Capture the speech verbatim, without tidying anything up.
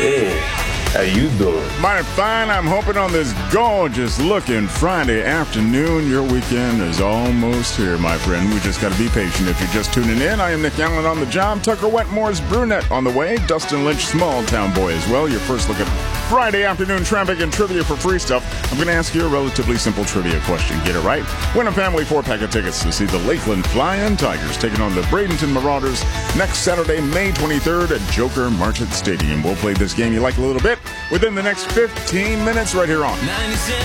Hey, how you doing? Mighty fine. I'm hoping on this gorgeous looking Friday afternoon. Your weekend is almost here, my friend. We just got to be patient. If you're just tuning in, I am Nick Allen on the job. Tucker Wetmore's Brunette on the way. Dustin Lynch, Small Town Boy as well. Your first look at Friday afternoon traffic and trivia for free stuff. I'm going to ask you a relatively simple trivia question. Get it right? Win a family four-pack of tickets to see the Lakeland Flying Tigers taking on the Bradenton Marauders next Saturday, May twenty-third at Joker Market Stadium. We'll play this game you like a little bit within the next fifteen minutes right here on